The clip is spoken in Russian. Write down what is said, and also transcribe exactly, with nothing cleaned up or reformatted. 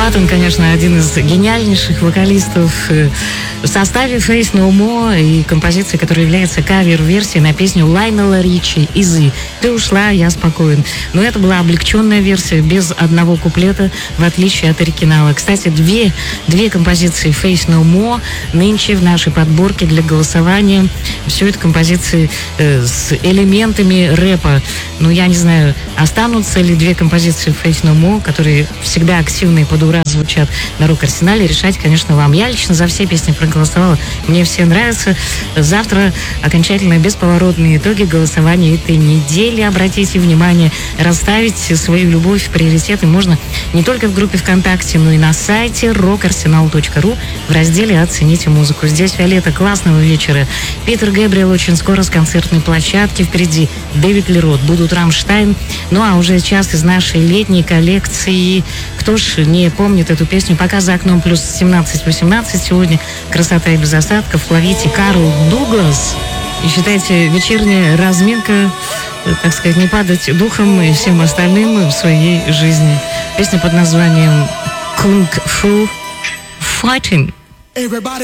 Паттон, конечно, один из гениальнейших вокалистов в составе Faith No More и композиции, которая является кавер-версией на песню Лайнела Ричи «Easy». «Ты ушла, я спокоен». Но это была облегченная версия, без одного куплета, в отличие от оригинала. Кстати, две, две композиции Faith No More нынче в нашей подборке для голосования. Все это композиции э, с элементами рэпа. Ну, я не знаю, останутся ли две композиции Faith No More, которые всегда активные под ура звучат на рок-арсенале, решать, конечно, вам. Я лично за все песни проголосовала. Мне все нравятся. Завтра окончательно бесповоротные итоги голосования этой недели. Обратите внимание, расставить свою любовь в приоритеты можно не только в группе ВКонтакте, но и на сайте рок арсенал точка ру в разделе «Оцените музыку». Здесь Виолетта. Классного вечера. Питер Гэбриэл очень скоро с концертной площадки. Впереди Дэвид Ли Рот. Будут Рамштайн. Ну а уже час из нашей летней коллекции. Кто ж не помнит эту песню? Пока за окном плюс семнадцать восемнадцать сегодня. Красота и без осадков. Ловите Карл Дуглас. И считайте, вечерняя разминка, так сказать, не падать духом и всем остальным в своей жизни. Песня под названием «Kung Fu Fighting».